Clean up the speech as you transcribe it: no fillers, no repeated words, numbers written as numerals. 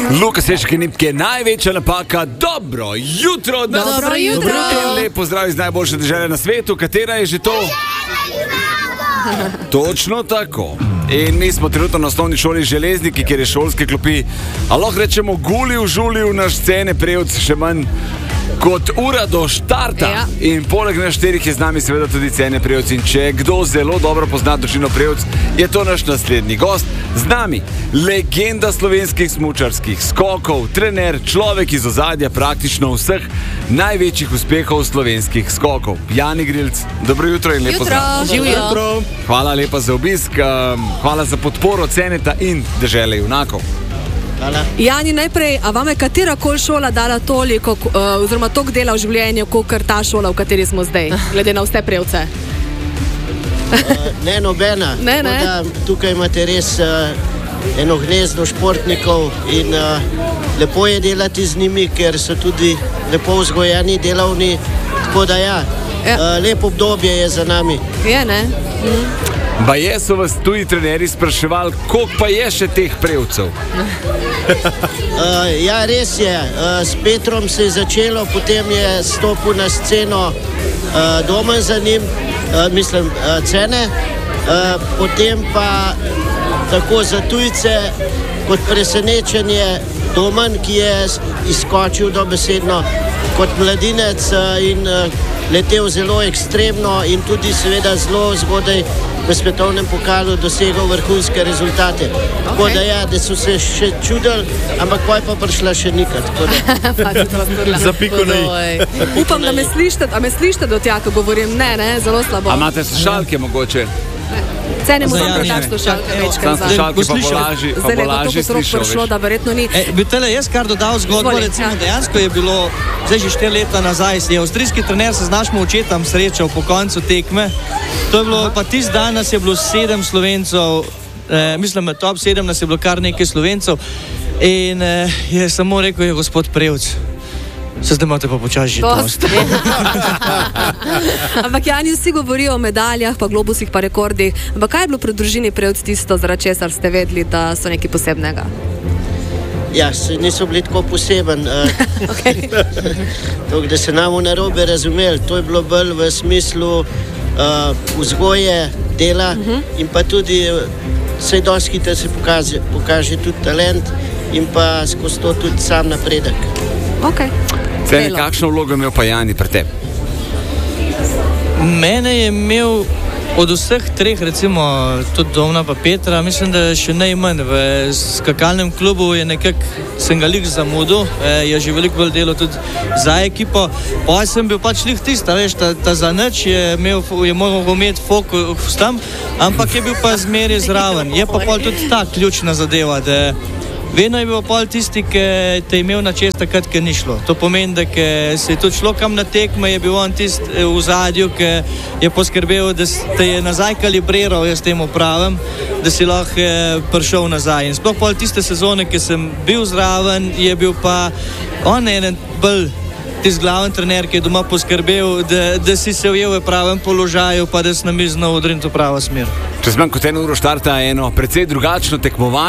Luka Sečke Nipke, največja napaka. Dobro jutro. Dobro jutro. Lepo zdrav iz najboljše dežele na svetu. Katera je že to? Točno tako. In mi smo trenutno na osnovni šoli Železniki, kjer je šolske klopi. A lahko rečemo žulil naš scene prejevc še manj kot ura do štarta. Ja. In poleg nas štirih je z nami seveda tudi cene prejevc. In če kdo zelo dobro pozna družino prejevc, je to naš naslednji gost. Z nami legenda slovenskih smučarskih skokov, trener, človek iz ozadja praktično vseh največjih uspehov slovenskih skokov. Jani Grilc, dobro jutro in lepo zdrav. Jutro. Hvala lepa za obisk, hvala za podporo Ceneta in Dežele junakov. Hvala. Jani, najprej, a vam je katera koli šola dala toliko, oziroma toliko dela v življenju, kot ta šola, v kateri smo zdaj, glede na vse prejevce? Ne, nobena. Ne. Tukaj imate res eno gnezdo športnikov in lepo je delati z njimi, ker so tudi lepo vzgojeni, delavni. Tako da lepo obdobje je za nami. Je, ne? Baje so vas tuji trenerji spraševali, koliko pa je še teh prejevcev? Ja, res je. S Petrom se je začelo, potem je stopil na sceno Domen za njim, Cene, potem pa tako za tujce kot presenečenje Domen, ki je izskočil dobesedno kot mladinec in letel zelo ekstremno in tudi seveda zelo zgodaj v svetovnem pokalu dosegal vrhunske rezultate. Tako da so se še čudili, ampak pa je prišla še nikad. Za piko na i. Upam, da me slišite do tja, ko govorim. Ne, zelo slabo. A imate slušalke mogoče? Cenimo tam tak slušalke večkrat. Slušalke pa bo lažje slišal. Zdaj je to potrok prišlo, da verjetno ni. Bi tele jaz kar dodal zgodbo, recimo dejansko je bilo, zdaj že 4 leta nazaj, je avstrijski trener se z našim očetom srečal po koncu tekme. To je bilo, pa tisti dan nas je bilo 7 Slovencev, mislim, top 7 nas je bilo kar nekaj Slovencev in je samo rekel, gospod Prevc, se zdaj imate pa počasi že dost. Ampak Jani, vsi govorijo o medaljah, pa globusih, pa rekordih. Ampak kaj je bilo pri družini Prevc tisto, zaradi česar ste vedeli, da so nekaj posebnega? Ja, niso bili tako poseben. Da se nam narobe razumeli, to je bilo bolj v smislu vzgoje, dela in pa tudi vsej dosti hitro se pokaže tudi talent in pa skozi to tudi sam napredek. Cene, kakšno vlogo je imel pa Jani pri tebi? Mene je imel od vseh treh, recimo tudi Domna pa Petra, mislim, da še najmanj. V skakalnem klubu je sem ga lik zamudil, je že veliko bolj delal tudi za ekipo. Pa sem bil pač lih tista, veš, ta za nič je moral imeti fokus tam, ampak je bil pa zmeraj zraven. Je pa pol tudi ta ključna zadeva, da vedno je bil pol tisti, ki te je imel na čest takrat, ki ni šlo. To pomeni, da se je tudi šlo kam na tekme, je bil on tisti v zadju, ki je poskrbel, da te je nazaj kalibriral, jaz temu pravim, da si lahko prišel nazaj. In sploh pol tiste sezone, ki sem bil zraven, je bil pa on eden bolj tisti glaven trener, ki je doma poskrbel, da si se ujel v pravem položaju, pa da si namiznal odriniti v pravo smer. Čez manj kot 1 uro štarta eno precej drugačno tekmovanje.